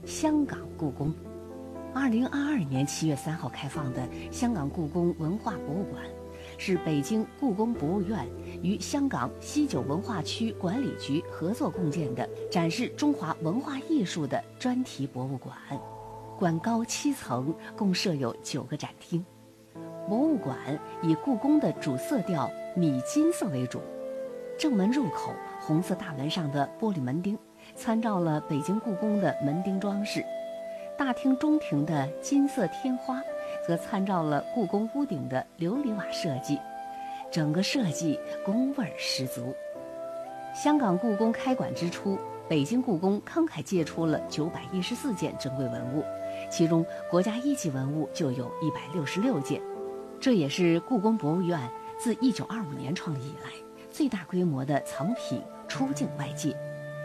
香港故宫。2022年7月3号开放的香港故宫文化博物馆，是北京故宫博物院与香港西九文化区管理局合作共建的展示中华文化艺术的专题博物馆。馆高7层，共设有9个展厅。博物馆以故宫的主色调米金色为主，正门入口红色大门上的玻璃门钉参照了北京故宫的门钉装饰，大厅中庭的金色天花则参照了故宫屋顶的琉璃瓦设计，整个设计工味十足。香港故宫开馆之初，北京故宫慷慨借出了914件珍贵文物，其中国家一级文物就有166件，这也是故宫博物院自1925年创立以来最大规模的藏品出境外界。